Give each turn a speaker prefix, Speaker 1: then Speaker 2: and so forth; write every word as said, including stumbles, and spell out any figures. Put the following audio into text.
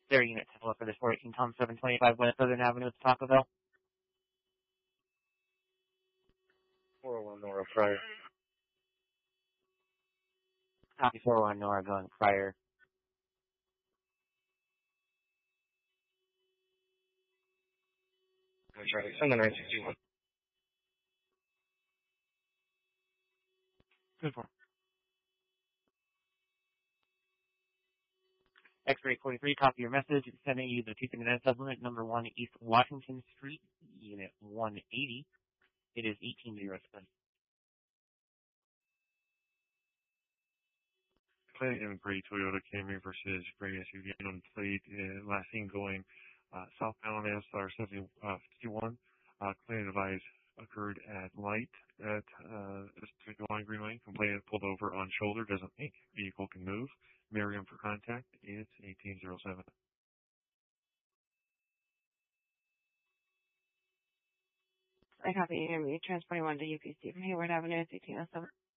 Speaker 1: Their unit to for this four eighteen Tom seven twenty-five West Southern Avenue at Taco Bell.
Speaker 2: four oh one Nora Fryer.
Speaker 1: Copy four oh one Nora going Fryer.
Speaker 2: Charlie, send the nine sixty-one.
Speaker 1: Good for X-ray forty-three, copy your message. It's sending you the two thirty-nine supplement, number one, East Washington Street, unit one eighty. It is eighteen zero seven.
Speaker 3: Clay and Gray Toyota Camry versus Gray S U V on plate. Uh, last seen going uh, southbound S R seventy fifty-one. Uh, Clay advised occurred at light at uh, line green lane. Complainant pulled over on shoulder. Doesn't think vehicle can move. Miriam for contact. It's eighteen zero seven.
Speaker 4: I copy you. Transporting one to U P C from Hayward Avenue. It's eighteen oh seven.